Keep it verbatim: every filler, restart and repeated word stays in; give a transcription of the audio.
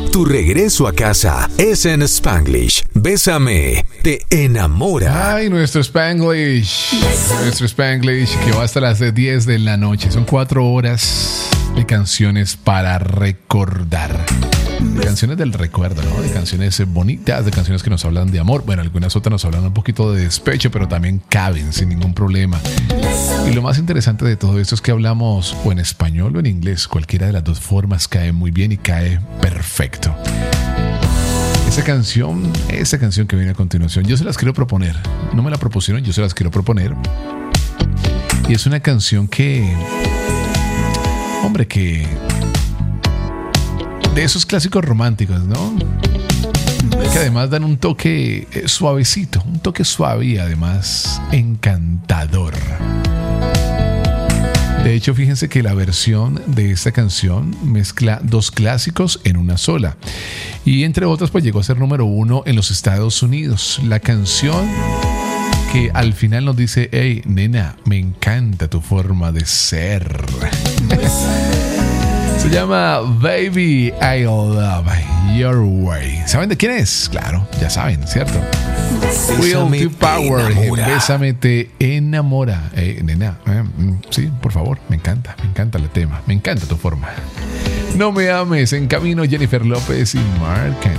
Tu regreso a casa es en Spanglish. Bésame, te enamora. Ay, nuestro Spanglish. Nuestro Spanglish que va hasta las diez de la noche. Son cuatro horas de canciones para recordar. De canciones del recuerdo, ¿no? De canciones bonitas, de canciones que nos hablan de amor. Bueno, algunas otras nos hablan un poquito de despecho, pero también caben sin ningún problema. Y lo más interesante de todo esto es que hablamos o en español o en inglés. Cualquiera de las dos formas cae muy bien y cae perfecto. Esa canción, esa canción que viene a continuación, yo se las quiero proponer. No me la propusieron, yo se las quiero proponer. Y es una canción que... Hombre, que... de esos clásicos románticos, ¿no? Que además dan un toque suavecito, un toque suave y además encantador. De hecho, fíjense que la versión de esta canción mezcla dos clásicos en una sola. Y entre otras, pues llegó a ser número uno en los Estados Unidos. La canción que al final nos dice: hey, nena, me encanta tu forma de ser. Se llama Baby I Love Your Way. ¿Saben de quién es? Claro, ya saben, ¿cierto? Will to Power. Bésame te enamora. Eh, nena, eh, sí, por favor, me encanta, me encanta el tema, me encanta tu forma. No me ames, en camino Jennifer López y Marc Anthony.